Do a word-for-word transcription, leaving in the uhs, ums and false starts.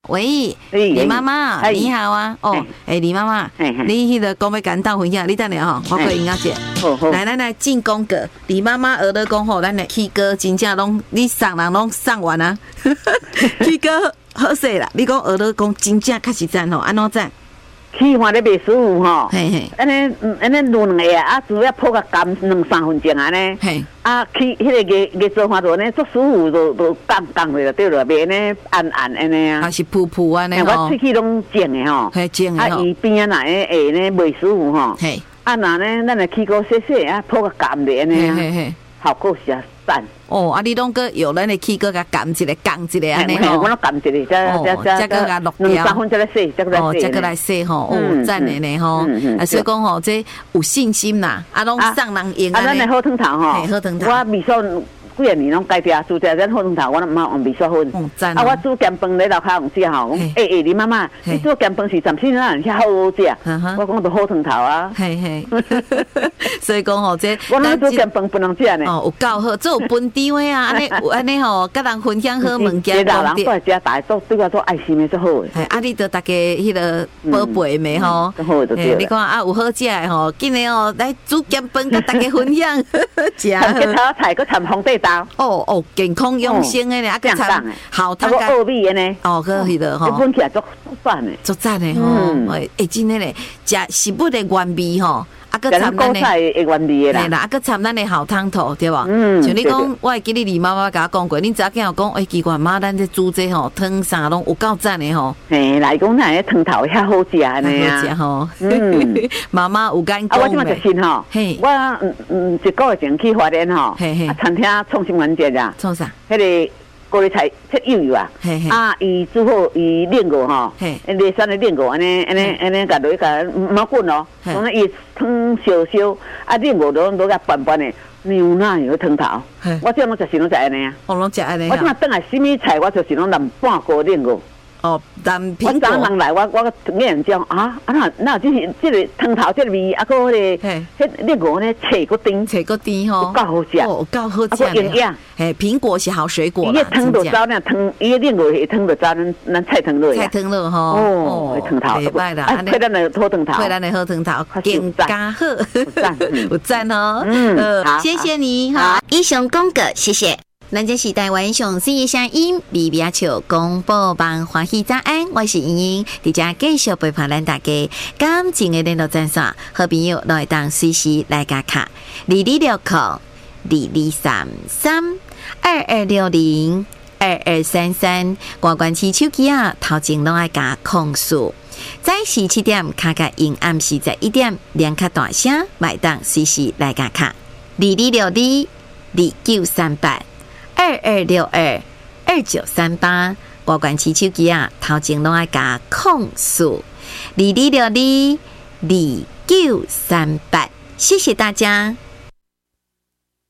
喂，李妈妈，你好啊！哦，哎，李妈妈，你迄个讲要简单分享，你等下吼，我给音乐节。来来来，进宫格，李妈妈儿的讲吼，咱的 K 歌真正拢，你送人拢送完啊！K 歌好势啦，你讲儿的讲真正确实赞吼，安怎赞？ 去换咧卖师傅吼，安尼安尼卤两个啊，主要泡个甘两三分钟安尼，啊去迄个个个做法就安尼，做师傅就就降降落对了，袂安尼暗暗安尼啊， 还是噗噗安尼吼， 我喙齿拢尖的吼， 嘿尖的吼， 啊伊边啊那下呢卖师傅吼，啊那呢咱来起锅洗洗啊泡个甘的安尼啊，效果是啊赞。 哦，啊，你拢个有咱的起锅甲降一个降一个安尼吼， 我拢降一个，再再再再甲落两三分再来洗，再来洗， 哦，再个来洗吼，哦，赞的呢吼，啊，所以讲吼，这有信心啦，啊，拢送人用啊，咱的好汤头吼， 好汤头， 我味噌几啊年拢改掉，煮者咱好汤头，我毋好用味噌粉。啊，我煮咸饭咧楼骹用食吼，讲诶诶，你妈妈，你煮咸饭是暂时哪人遐好好食？我讲都好汤头啊。 嘿嘿，所以讲吼，这我拢煮咸饭不能食呢。 哦，有够好，这有分场的啊，安尼有安尼吼，甲人分享好物件。 老人过来食，大家做对我做爱心的最好诶。 嘿，啊，你着大家迄个宝贝的吼， 好就对。 你看啊，有好食的吼，紧的哦，来煮咸饭甲大家分享，食。 参炒菜，佮参红豆。 哦哦，健康养生的咧，啊，佮参好汤甲奥秘的呢， 哦，佮迄个吼， 一分起来足赞的， 足赞的吼，诶，真的咧，食食物的原味吼，啊，佮参咱的原味的啦， 啦，啊，佮参咱的好汤头，对无？嗯，像你讲，我会记你李妈妈甲我讲过，恁早间有讲，诶，奇怪，妈，咱这煮这吼汤啥拢有够赞的吼。 嘿，来讲咱个汤头遐好食安尼啊， 好食吼。嗯，妈妈有干讲。 啊，我即马食新吼，嘿，我嗯嗯一个月前去花莲吼，嘿嘿，啊，餐厅创新环节啊， 创啥？ 迄个高丽菜切幼幼啊，啊，伊煮好伊炼过吼，内山的炼过安尼安尼安尼，甲落去甲毛滚咯，从那伊汤烧烧，啊，炼过落落甲拌拌的牛奶有汤头，我这拢食是拢食安尼啊， 我拢食安尼。 我即马等来什么菜，我就是拢淋半锅炼过。 哦，蓝苹果。 我早人来，我我眼讲啊，啊那那就是这个汤头这个味，啊个迄个，迄那个呢，切个丁， 切个丁吼， 够好食， 哦，够好食， 啊个营养。 嘿，苹果是好水果啦。 伊个汤就走那汤，伊个炼过的汤就走咱咱菜汤落。 菜汤落吼， 哦，汤头， 袂歹啦， 配咱的好汤头， 配咱的好汤头，更加好，有赞，有赞哦。嗯，好，谢谢你哈，以上讲过，谢谢。咱这是台湾上水的声音，微微笑广播网欢喜早安，我是莹莹，伫遮继续陪伴咱大家。感情的联络专线，好朋友来当随时来加卡，二二六零二二三三二二六零二二三三，挂关起手机啊，头前拢爱加控诉。早时七点卡卡因暗时在一点，两卡大声，买当随时来加卡，二二六二二九三八。二二六二二九三八，挂关起手机啊，头前拢爱加控诉，二二六二二九三八，谢谢大家。